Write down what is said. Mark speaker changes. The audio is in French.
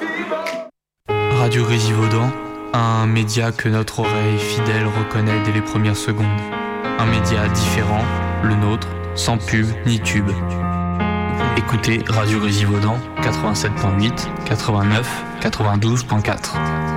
Speaker 1: Radio Grésivaudan, un média que notre oreille fidèle reconnaît dès les premières secondes. Un média différent, le nôtre, sans pub ni tube. Écoutez Radio Grésivaudan 87.8, 89, 92.4.